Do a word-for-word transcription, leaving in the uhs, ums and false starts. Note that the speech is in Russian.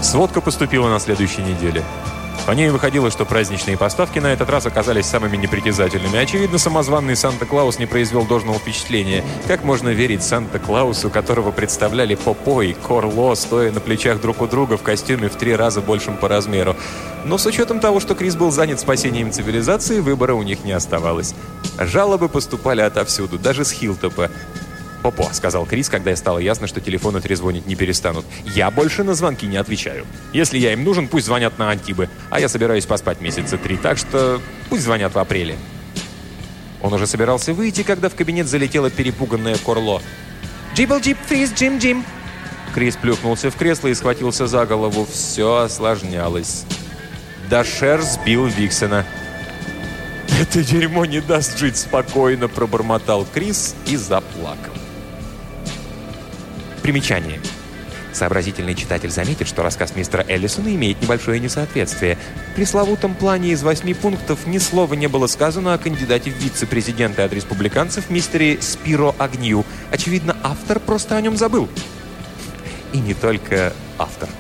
Сводка поступила на следующей неделе. По ней выходило, что праздничные поставки на этот раз оказались самыми непритязательными. Очевидно, самозванный Санта-Клаус не произвел должного впечатления. Как можно верить Санта-Клаусу, которого представляли Попо и Корло, стоя на плечах друг у друга в костюме в три раза большем по размеру? Но с учетом того, что Крис был занят спасением цивилизации, выбора у них не оставалось. Жалобы поступали отовсюду, даже с Хиллтопа. «Попо», — сказал Крис, когда стало ясно, что телефоны трезвонить не перестанут. «Я больше на звонки не отвечаю. Если я им нужен, пусть звонят на Антибы, а я собираюсь поспать месяца три, так что пусть звонят в апреле». Он уже собирался выйти, когда в кабинет залетела перепуганная Корло. «Джибл-джип, фриз, Джим-Джим!» Крис плюхнулся в кресло и схватился за голову. Все осложнялось. Дашер сбил Виксена. «Это дерьмо не даст жить спокойно», — пробормотал Крис и заплакал. Примечание. Сообразительный читатель заметит, что рассказ мистера Эллисона имеет небольшое несоответствие. В пресловутом плане из восьми пунктов ни слова не было сказано о кандидате в вице-президенты от республиканцев мистере Спиро Агнью. Очевидно, автор просто о нем забыл. И не только автор.